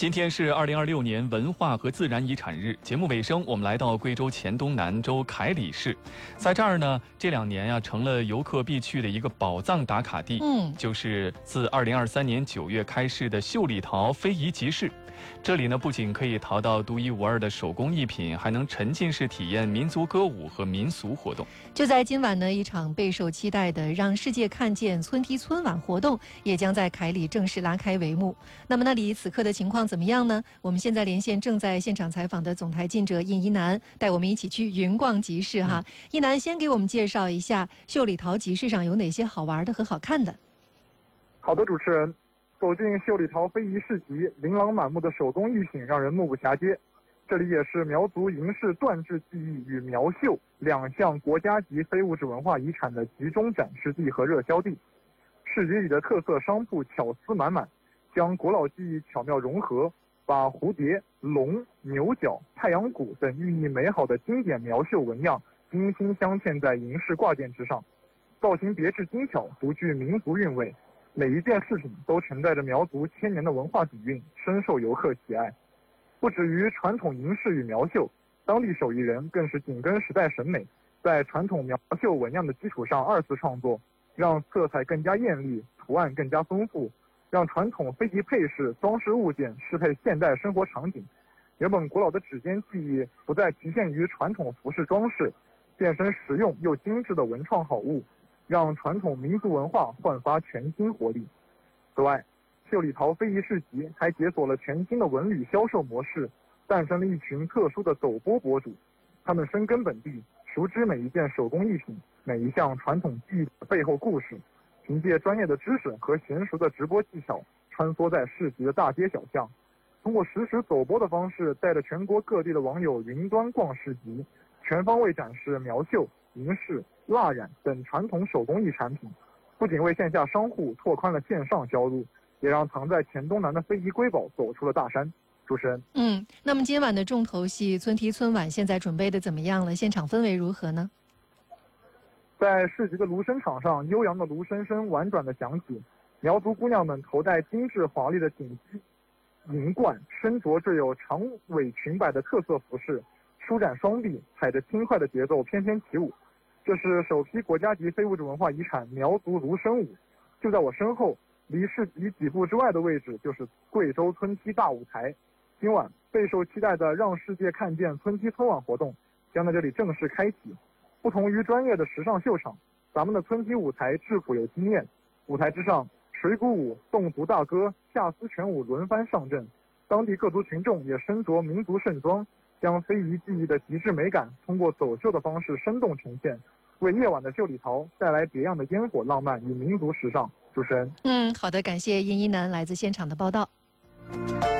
今天是2026年文化和自然遗产日，节目尾声，我们来到贵州黔东南州凯里市，在这儿呢，这2年成了游客必去的一个宝藏打卡地。就是自2023年9月开市的秀里陶非遗集市。这里呢，不仅可以淘到独一无二的手工艺品，还能沉浸式体验民族歌舞和民俗活动。 就在今晚呢，一场备受期待的让世界看见村梯村晚活动也将在凯里正式拉开帷幕。那么那里此刻的情况怎么样呢？我们现在连线正在现场采访的总台记者印一南，带我们一起去云逛集市哈。一南先给我们介绍一下秀里陶集市上有哪些好玩的和好看的。 好的，主持人。走进秀里陶非遗市集，琳琅满目的手工艺品让人目不暇接。这里也是苗族银饰缎制技艺与苗绣2项国家级非物质文化遗产的集中展示地和热销地。市集里的特色商铺巧思满满，将国老技艺巧妙融合，把蝴蝶、龙、牛角、太阳鼓等寓意美好的经典苗绣纹样精心镶嵌在银饰挂件之上，造型别致精巧，独具民族韵味。每一件饰品都承载着苗族1000年的文化底蕴，深受游客喜爱。不止于传统银饰与苗绣，当地手艺人更是紧跟时代审美，在传统苗绣纹样的基础上2次创作，让色彩更加艳丽，图案更加丰富，让传统非遗配饰、装饰物件适配现代生活场景。原本古老的指尖技艺不再局限于传统服饰装饰，变身实用又精致的文创好物，让传统民族文化焕发全新活力。此外，秀里陶非遗市集还解锁了全新的文旅销售模式，诞生了一群特殊的走播博主。他们深耕本地，熟知每一件手工艺品、每一项传统技艺的背后故事，凭借专业的知识和娴熟的直播技巧，穿梭在市集的大街小巷，通过实时走播的方式，带着全国各地的网友云端逛市集，全方位展示苗绣、银饰、蜡染等传统手工艺产品，不仅为线下商户拓宽了线上销路，也让藏在黔东南的非遗瑰宝走出了大山。主持人， 那么今晚的重头戏村梯村晚现在准备的怎么样了？现场氛围如何呢？ 在市集的芦笙场上，悠扬的芦笙声婉转地响起，苗族姑娘们头戴精致华丽的锦鸡银冠，身着缀有长尾裙摆的特色服饰，舒展双臂，踩着轻快的节奏翩翩起舞。这是首批国家级非物质文化遗产苗族芦笙舞。就在我身后，离市集几步之外的位置就是贵州村梯大舞台。今晚备受期待的让世界看见村梯村晚活动将在这里正式开启。不同于专业的时尚秀场，咱们的村梯舞台质朴有经验。舞台之上，水鼓舞、侗族大歌、下丝拳舞轮番上阵，当地各族群众也身着民族盛装，将非遗技艺的极致美感通过走秀的方式生动呈现，为夜晚的秀里陶带来别样的烟火浪漫与民族时尚。主持人， 好的，感谢印一南来自现场的报道。